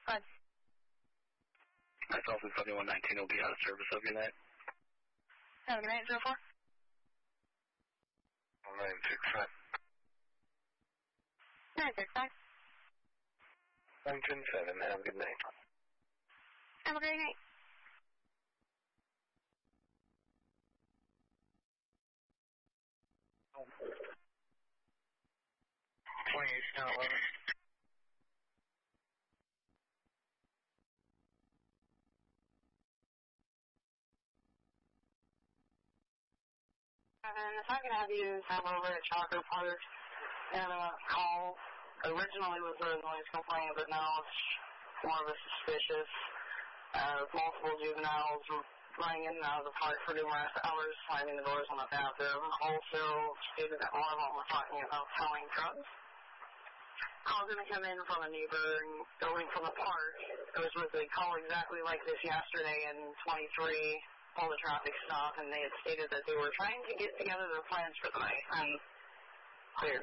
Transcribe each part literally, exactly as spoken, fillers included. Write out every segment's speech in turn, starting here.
Fine. That's also seventy-one nineteen will be out of service. Have a good night. Have a good night, zero four. nine six five. nine six five. nine ten seven. Have a good night. Have a great night. twenty-eight, down eleven. And if I could have you come over to Chalker Park and uh, call, originally was a noise complaint, but now it's more of a suspicious. Uh, multiple juveniles running in and out of the park for numerous hours, slamming the doors on the bathroom. Also stated that one of them was talking about selling drugs. I was going to come in from a neighbor and going from the park. It was with a call exactly like this yesterday in twenty-three. All the traffic stopped, and they had stated that they were trying to get together their plans for the night. And clear.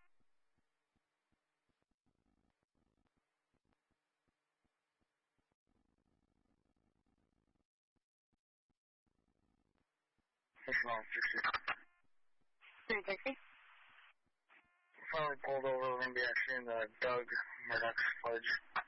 What's wrong, sixty? three sixty. Finally pulled over. We're going to be actually in the Doug Murdoch's Pledge.